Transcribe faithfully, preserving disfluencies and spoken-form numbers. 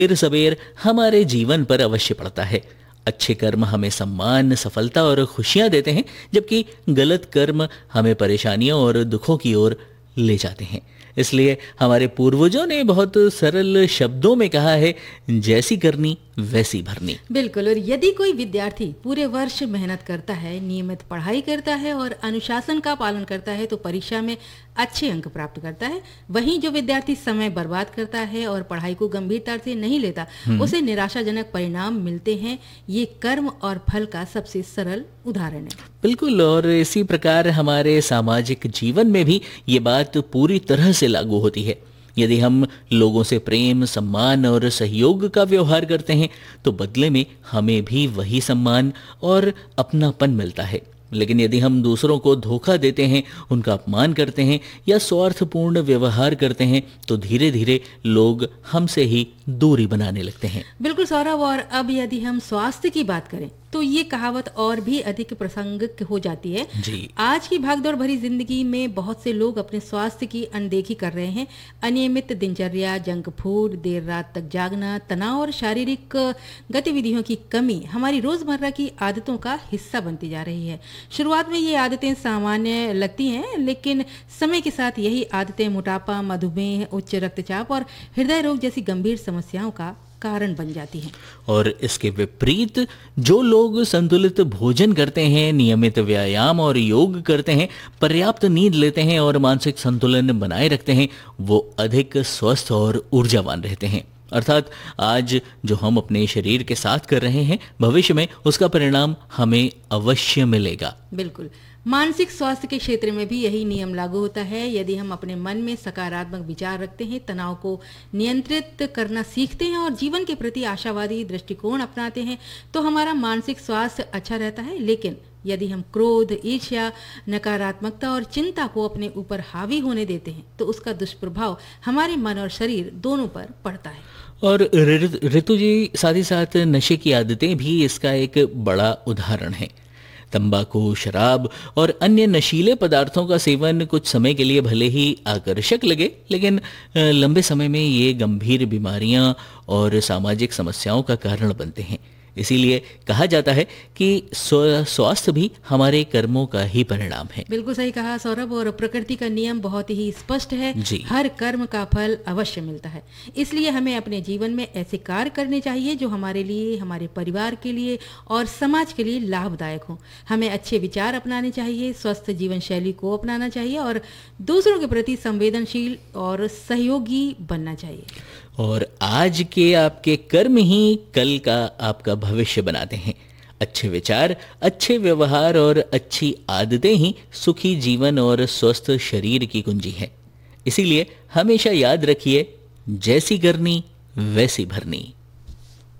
देर सबेर हमारे जीवन पर अवश्य पड़ता है। अच्छे कर्म हमें सम्मान, सफलता और खुशियां देते हैं, जबकि गलत कर्म हमें परेशानियों और दुखों की ओर ले जाते हैं। इसलिए हमारे पूर्वजों ने बहुत सरल शब्दों में कहा है, जैसी करनी वैसी भरनी। बिल्कुल। और यदि कोई विद्यार्थी पूरे वर्ष मेहनत करता है, नियमित पढ़ाई करता है और अनुशासन का पालन करता है तो परीक्षा में अच्छे अंक प्राप्त करता है। वहीं जो विद्यार्थी समय बर्बाद करता है और पढ़ाई को गंभीरता से नहीं लेता, उसे निराशाजनक परिणाम मिलते हैं। ये कर्म और फल का सबसे सरल उदाहरण है। बिल्कुल। और इसी प्रकार हमारे सामाजिक जीवन में भी ये बात पूरी तरह से लागू होती है। यदि हम लोगों से प्रेम, सम्मान और सहयोग का व्यवहार करते हैं तो बदले में हमें भी वही सम्मान और अपनापन मिलता है। लेकिन यदि हम दूसरों को धोखा देते हैं, उनका अपमान करते हैं या स्वार्थपूर्ण व्यवहार करते हैं तो धीरे धीरे लोग हमसे ही दूरी बनाने लगते हैं। बिल्कुल सौरभ। और अब यदि हम स्वास्थ्य की बात करें तो ये कहावत और भी अधिक प्रासंगिक हो जाती है। जी। आज की भागदौड़ भरी जिंदगी में बहुत से लोग अपने स्वास्थ्य की अनदेखी कर रहे हैं। अनियमित दिनचर्या, जंक फूड, देर रात तक जागना, तनाव और शारीरिक गतिविधियों की कमी हमारी रोजमर्रा की आदतों का हिस्सा बनती जा रही है। शुरुआत में ये आदतें सामान्य लगती हैं, लेकिन समय के साथ यही आदतें मोटापा, मधुमेह, उच्च रक्तचाप और हृदय रोग जैसी गंभीर समस्याओं का कारण बन जाती हैं। और इसके विपरीत जो लोग संतुलित भोजन करते हैं, नियमित व्यायाम और योग करते हैं, पर्याप्त नींद लेते हैं और मानसिक संतुलन बनाए रखते हैं, वो अधिक स्वस्थ और ऊर्जावान रहते हैं। अर्थात आज जो हम अपने शरीर के साथ कर रहे हैं, भविष्य में उसका परिणाम हमें अवश्य मिलेगा। बिल्कुल। मानसिक स्वास्थ्य के क्षेत्र में भी यही नियम लागू होता है। यदि हम अपने मन में सकारात्मक विचार रखते हैं, तनाव को नियंत्रित करना सीखते हैं और जीवन के प्रति आशावादी दृष्टिकोण अपनाते हैं तो हमारा मानसिक स्वास्थ्य अच्छा रहता है। लेकिन यदि हम क्रोध, ईर्ष्या, नकारात्मकता और चिंता को अपने ऊपर हावी होने देते हैं तो उसका दुष्प्रभाव हमारे मन और शरीर दोनों पर पड़ता है। और ऋतु जी, साथ ही साथ नशे की आदतें भी इसका एक बड़ा उदाहरण है। तंबाकू, शराब और अन्य नशीले पदार्थों का सेवन कुछ समय के लिए भले ही आकर्षक लगे, लेकिन लंबे समय में ये गंभीर बीमारियां और सामाजिक समस्याओं का कारण बनते हैं। इसीलिए कहा जाता है कि स्वास्थ्य भी हमारे कर्मों का ही परिणाम है। बिल्कुल सही कहा सौरभ। और प्रकृति का नियम बहुत ही स्पष्ट है। जी। हर कर्म का फल अवश्य मिलता है। इसलिए हमें अपने जीवन में ऐसे कार्य करने चाहिए जो हमारे लिए, हमारे परिवार के लिए और समाज के लिए लाभदायक हो। हमें अच्छे विचार अपनाने चाहिए, स्वस्थ जीवन शैली को अपनाना चाहिए और दूसरों के प्रति संवेदनशील और सहयोगी बनना चाहिए। और आज के आपके कर्म ही कल का आपका भविष्य बनाते हैं। अच्छे विचार, अच्छे व्यवहार और अच्छी आदतें ही सुखी जीवन और स्वस्थ शरीर की कुंजी है। इसीलिए हमेशा याद रखिए, जैसी करनी वैसी भरनी।